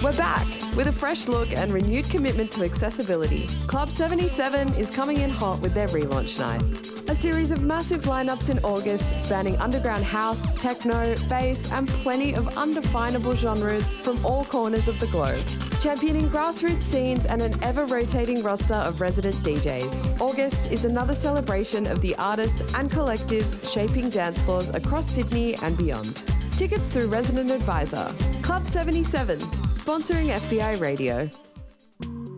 We're back with a fresh look and renewed commitment to accessibility. Club 77 is coming in hot with their relaunch night. A series of massive lineups in August spanning underground house, techno, bass and plenty of undefinable genres from all corners of the globe. Championing grassroots scenes and an ever-rotating roster of resident DJs. August is another celebration of the artists and collectives shaping dance floors across Sydney and beyond. Tickets through Resident Advisor. Club 77, sponsoring FBI Radio.